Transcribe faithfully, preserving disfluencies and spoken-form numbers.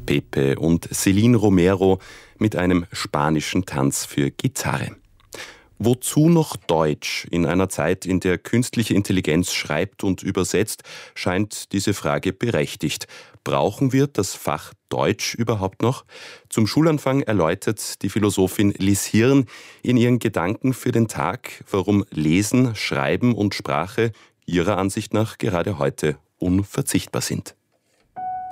Pepe und Celine Romero mit einem spanischen Tanz für Gitarre. Wozu noch Deutsch? In einer Zeit, in der künstliche Intelligenz schreibt und übersetzt, scheint diese Frage berechtigt. Brauchen wir das Fach Deutsch überhaupt noch? Zum Schulanfang erläutert die Philosophin Liz Hirn in ihren Gedanken für den Tag, warum Lesen, Schreiben und Sprache ihrer Ansicht nach gerade heute unverzichtbar sind.